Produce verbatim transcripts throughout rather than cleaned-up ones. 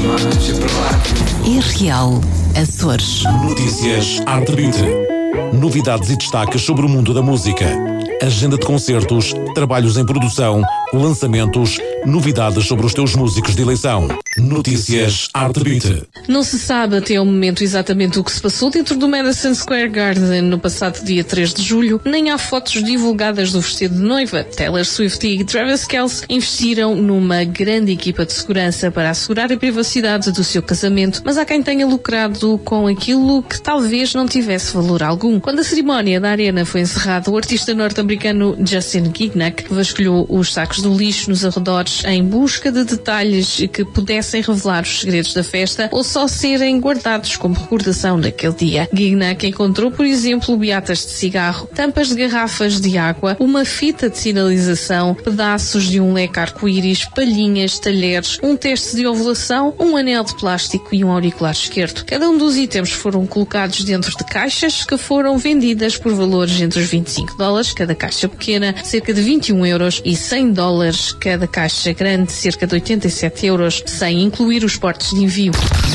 R Real Açores. Notícias Arte vinte. Novidades e destaques sobre o mundo da música. Agenda de concertos, trabalhos em produção, lançamentos, novidades sobre os teus músicos de eleição. Notícias Arte vinte. Não se sabe até o momento exatamente o que se passou dentro do Madison Square Garden no passado dia três de julho, nem há fotos divulgadas do vestido de noiva. Taylor Swift e Travis Kelce investiram numa grande equipa de segurança para assegurar a privacidade do seu casamento, mas há quem tenha lucrado com aquilo que talvez não tivesse valor algum. Quando a cerimónia da arena foi encerrada, o artista norte-americano Justin Gignac vasculhou os sacos do lixo nos arredores em busca de detalhes que pudessem revelar os segredos da festa ou só serem guardados como recordação daquele dia. Gignac encontrou, por exemplo, beatas de cigarro, tampas de garrafas de água, uma fita de sinalização, pedaços de um leque arco-íris, palhinhas, talheres, um teste de ovulação, um anel de plástico e um auricular esquerdo. Cada um dos itens foram colocados dentro de caixas que foram vendidas por valores entre os vinte e cinco dólares, cada caixa pequena, cerca de vinte e um euros, e cem dólares, cada caixa grande, cerca de oitenta e sete euros, sem incluir os portos de envio.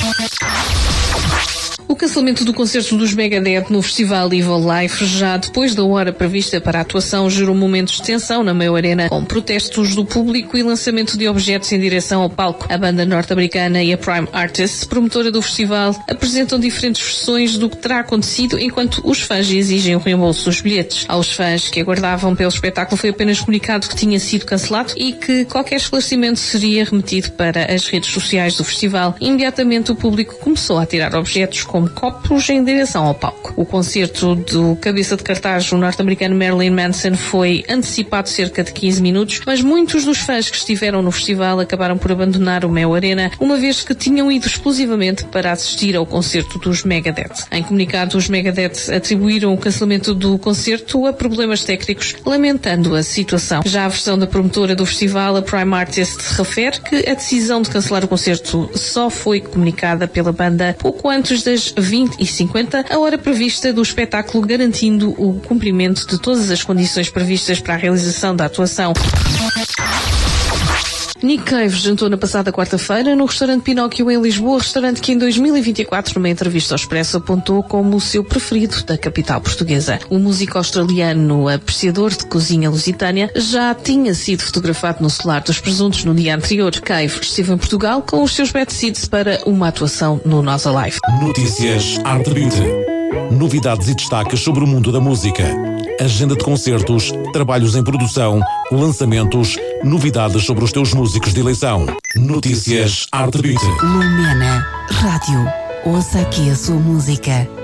O cancelamento do concerto dos Megadeth no festival Evil Life, já depois da hora prevista para a atuação, gerou momentos de tensão na Mayo Arena, com protestos do público e lançamento de objetos em direção ao palco. A banda norte-americana e a Prime Artists, promotora do festival, apresentam diferentes versões do que terá acontecido, enquanto os fãs exigem o reembolso dos bilhetes. Aos fãs que aguardavam pelo espetáculo foi apenas comunicado que tinha sido cancelado e que qualquer esclarecimento seria remetido para as redes sociais do festival. Imediatamente o público começou a tirar objetos como copos em direção ao palco. O concerto do cabeça de cartaz, o norte-americano Marilyn Manson, foi antecipado cerca de quinze minutos, mas muitos dos fãs que estiveram no festival acabaram por abandonar o Mayo Arena, uma vez que tinham ido exclusivamente para assistir ao concerto dos Megadeth. Em comunicado, os Megadeth atribuíram o cancelamento do concerto a problemas técnicos, lamentando a situação. Já a versão da promotora do festival, a Prime Artist, refere que a decisão de cancelar o concerto só foi comunicada pela banda pouco antes das vinte e cinquenta, a hora prevista do espetáculo, garantindo o cumprimento de todas as condições previstas para a realização da atuação. Nick Cave jantou na passada quarta-feira no restaurante Pinóquio em Lisboa, restaurante que em dois mil e vinte e quatro, numa entrevista ao Expresso, apontou como o seu preferido da capital portuguesa. O músico australiano, apreciador de cozinha lusitânia, já tinha sido fotografado no Solar dos Presuntos no dia anterior. Cave esteve em Portugal com os seus Bad Seeds para uma atuação no Nós Alive. Notícias Arte vinte. Novidades e destaques sobre o mundo da música. Agenda de concertos, trabalhos em produção, lançamentos, novidades sobre os teus músicos de eleição. Notícias Arte vinte. Lumena Rádio. Ouça aqui a sua música.